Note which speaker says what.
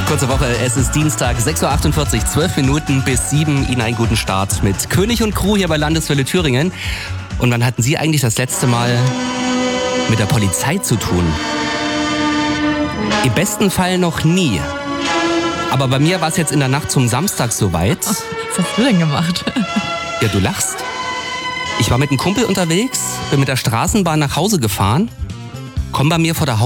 Speaker 1: Kurze Woche, es ist Dienstag, 6.48 Uhr, 12 Minuten bis 7. Ihnen einen guten Start mit König und Crew hier bei Landeswelle Thüringen. Und wann hatten Sie eigentlich das letzte Mal mit der Polizei zu tun? Im besten Fall noch nie. Aber bei mir war es jetzt in der Nacht zum Samstag soweit.
Speaker 2: Was hast du denn gemacht?
Speaker 1: Ja, du lachst. Ich war mit einem Kumpel unterwegs, bin mit der Straßenbahn nach Hause gefahren, komm bei mir vor der